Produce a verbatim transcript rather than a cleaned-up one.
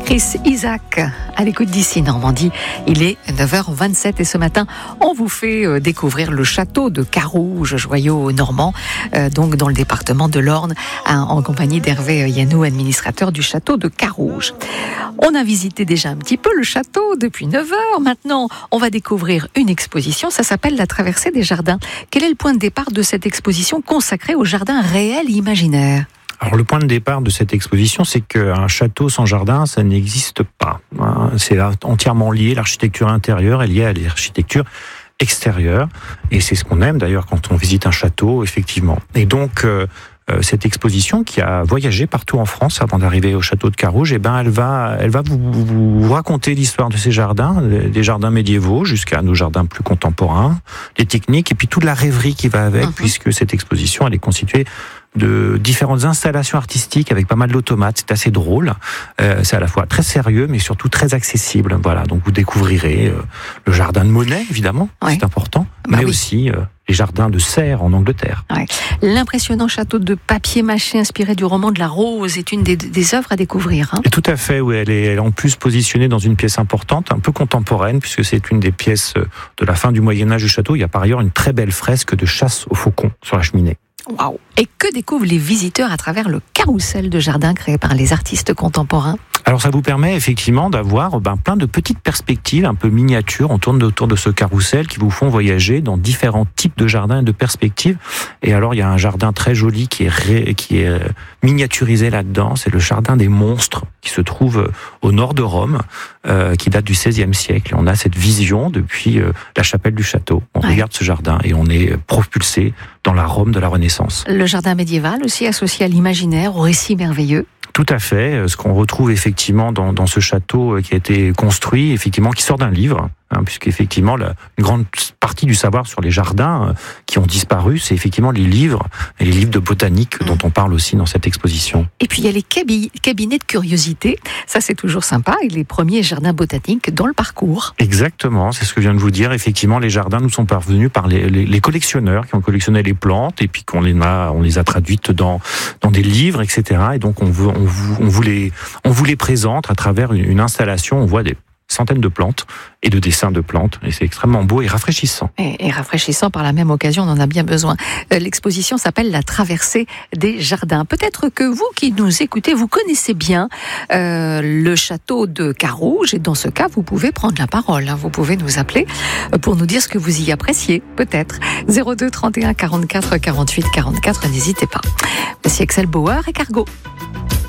Chris Isaak, à l'écoute d'ici Normandie. Il est neuf heures vingt-sept et ce matin, on vous fait découvrir le château de Carouge, joyau normand, euh, donc dans le département de l'Orne, hein, en compagnie d'Hervé Yanou, administrateur du château de Carouge. On a visité déjà un petit peu le château depuis neuf heures. Maintenant, on va découvrir une exposition. Ça s'appelle La Traversée des Jardins. Quel est le point de départ de cette exposition consacrée aux jardins réels et imaginaires ? Alors le point de départ de cette exposition, c'est qu'un château sans jardin, ça n'existe pas. C'est entièrement lié, l'architecture intérieure est liée à l'architecture extérieure, et c'est ce qu'on aime d'ailleurs quand on visite un château, effectivement. Et donc euh, cette exposition qui a voyagé partout en France avant d'arriver au château de Carouge, eh ben elle va, elle va vous, vous raconter l'histoire de ces jardins, des jardins médiévaux jusqu'à nos jardins plus contemporains, les techniques et puis toute la rêverie qui va avec, mmh. puisque cette exposition elle est constituée de différentes installations artistiques avec pas mal d'automates. C'est assez drôle. Euh, c'est à la fois très sérieux, mais surtout très accessible. Voilà. Donc vous découvrirez euh, le jardin de Monet, évidemment, ouais. c'est important, bah mais oui. aussi euh, les jardins de Serres en Angleterre. Ouais. L'impressionnant château de papier mâché inspiré du roman de la Rose est une des, des œuvres à découvrir. Hein. Et tout à fait. Oui, elle est, elle est en plus positionnée dans une pièce importante, un peu contemporaine, puisque c'est une des pièces de la fin du Moyen Âge du château. Il y a par ailleurs une très belle fresque de chasse aux faucons sur la cheminée. Waouh! Et que découvrent les visiteurs à travers le carrousel de jardin créé par les artistes contemporains? Alors ça vous permet effectivement d'avoir ben, plein de petites perspectives un peu miniatures. On tourne autour de ce carrousel qui vous font voyager dans différents types de jardins et de perspectives. Et alors il y a un jardin très joli qui est, ré, qui est miniaturisé là-dedans. C'est le jardin des monstres qui se trouve au nord de Rome, euh, qui date du seizième siècle. Et on a cette vision depuis euh, la chapelle du château. On ouais. regarde ce jardin et on est propulsé dans la Rome de la Renaissance. Le jardin médiéval aussi associé à l'imaginaire, au récit merveilleux. Tout à fait. Ce qu'on retrouve effectivement dans, dans ce château qui a été construit, effectivement, qui sort d'un livre, hein, puisqu'effectivement, la, une grande partie du savoir sur les jardins euh, qui ont disparu, c'est effectivement les livres, et les livres de botanique dont on parle aussi dans cette exposition. Et puis il y a les cabi- cabinets de curiosité. Ça, c'est toujours sympa. Et les premiers jardins botaniques dans le parcours. Exactement. C'est ce que je viens de vous dire. Effectivement, les jardins nous sont parvenus par les, les, les collectionneurs qui ont collectionné les plantes et puis qu'on les a, on les a traduites dans, dans des livres, et cetera. Et donc, on veut, on vous, on vous les, on vous les présente à travers une, une installation. On voit des centaines de plantes et de dessins de plantes, et c'est extrêmement beau et rafraîchissant. Et, et rafraîchissant par la même occasion, on en a bien besoin. Euh, l'exposition s'appelle La Traversée des Jardins. Peut-être que vous qui nous écoutez, vous connaissez bien euh, le château de Carouge, et dans ce cas, vous pouvez prendre la parole. Hein. Vous pouvez nous appeler pour nous dire ce que vous y appréciez, peut-être. zéro deux trente et un quarante-quatre quarante-huit quarante-quatre, n'hésitez pas. Voici Axel Bauer et Cargo.